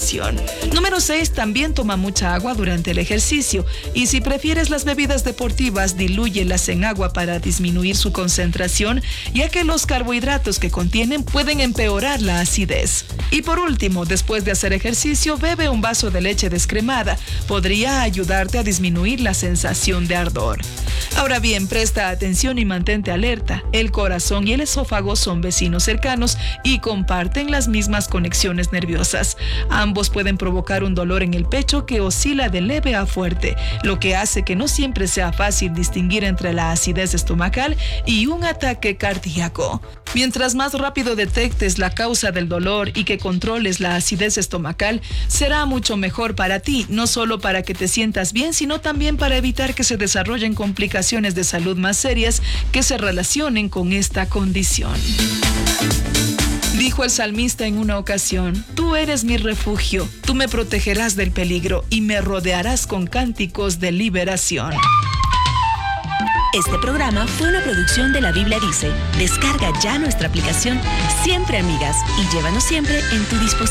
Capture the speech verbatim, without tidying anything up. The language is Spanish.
concentración. Número seis. También toma mucha agua durante el ejercicio. Y si prefieres las bebidas deportivas, dilúyelas en agua para disminuir su concentración, ya que los carbohidratos que contienen pueden empeorar la acidez. Y por último, después de hacer ejercicio, bebe un vaso de leche descremada. Podría ayudarte a disminuir la sensación de ardor. Ahora bien, presta atención y mantente alerta. El corazón y el esófago son vecinos cercanos y comparten las mismas conexiones nerviosas. Ambos pueden provocar un dolor en el pecho que oscila de leve a fuerte, lo que hace que no siempre sea fácil distinguir entre la acidez estomacal y un ataque cardíaco. Mientras más rápido detectes la causa del dolor y que controles la acidez estomacal, será mucho mejor para ti, no solo para que te sientas bien, sino también para evitar que se desarrollen complicaciones de salud más serias que se relacionen con esta condición. Dijo el salmista en una ocasión: tú eres mi refugio, tú me protegerás del peligro y me rodearás con cánticos de liberación. Este programa fue una producción de La Biblia Dice. Descarga ya nuestra aplicación Siempre Amigas y llévanos siempre en tu dispositivo.